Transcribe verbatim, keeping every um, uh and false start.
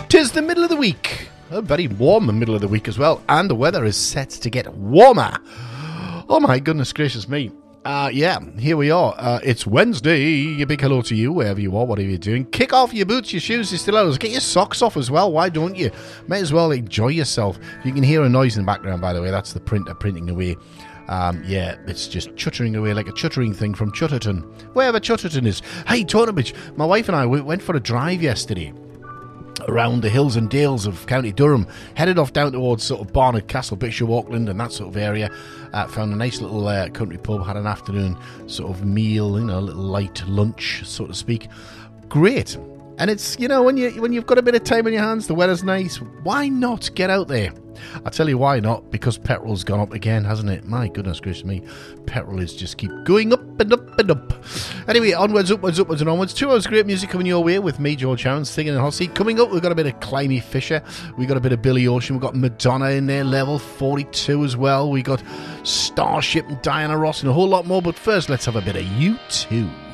'Tis the middle of the week. A very warm middle of the week as well. And the weather is set to get warmer. Oh my goodness gracious me. Uh, yeah, here we are. Uh, it's Wednesday. A big hello to you, wherever you are, whatever you're doing. Kick off your boots, your shoes, your stilettos. Get your socks off as well. Why don't you? May as well enjoy yourself. You can hear a noise in the background, by the way. That's the printer printing away. Um, yeah, it's just chuttering away like a chuttering thing from Chutterton. Wherever Chutterton is. Hey, Tonabridge, my wife and I we went for a drive yesterday around the hills and dales of County Durham, headed off down towards sort of Barnard Castle, Bishop Auckland and that sort of area. Uh, found a nice little uh, country pub, had an afternoon sort of meal, you know, a little light lunch, so to speak. Great. And it's, you know, when, you, when you've got a bit of time on your hands, the weather's nice, why not get out there? I'll tell you why not, because petrol's gone up again, hasn't it? My goodness gracious me, petrol is just keep going up and up and up. Anyway, onwards, upwards, upwards and onwards. Two hours of great music coming your way with me, George Harron, singing in Hot Seat. Coming up, we've got a bit of Climie Fisher, we've got a bit of Billy Ocean, we've got Madonna in there, level forty-two as well. We got Starship and Diana Ross and a whole lot more, but first let's have a bit of U two.